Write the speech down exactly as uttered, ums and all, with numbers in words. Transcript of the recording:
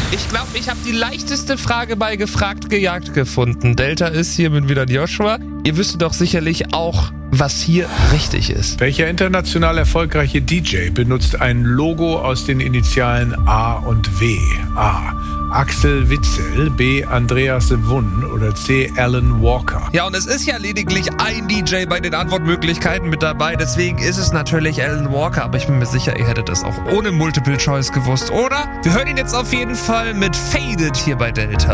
Ich glaube, ich habe die leichteste Frage bei Gefragt gejagt gefunden. Delta ist hier mit wieder Joshua. Ihr wüsstet doch sicherlich auch, was hier richtig ist. Welcher international erfolgreiche D J benutzt ein Logo aus den Initialen A und W? A. Axel Witzel, B. Andreas Wunn oder C. Alan Walker. Ja, und es ist ja lediglich ein D J bei den Antwortmöglichkeiten mit dabei. Deswegen ist es natürlich Alan Walker. Aber ich bin mir sicher, ihr hättet das auch ohne Multiple Choice gewusst, oder? Wir hören ihn jetzt auf jeden Fall mit Faded hier bei Delta.